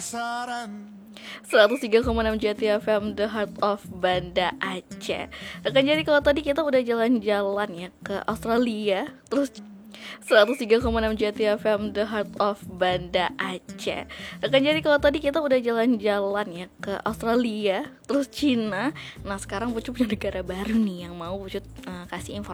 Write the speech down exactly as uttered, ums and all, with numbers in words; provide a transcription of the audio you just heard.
seratus tiga koma enam Jati F M, The Heart of Banda Aceh. Akan jadi kalau tadi kita udah jalan-jalan ya ke Australia, terus seratus tiga koma enam Jati F M, The Heart of Banda Aceh. Akan jadi kalau tadi kita udah jalan-jalan ya ke Australia, terus Cina. Nah sekarang Pucu punya negara baru nih yang mau Pucu uh, kasih informasi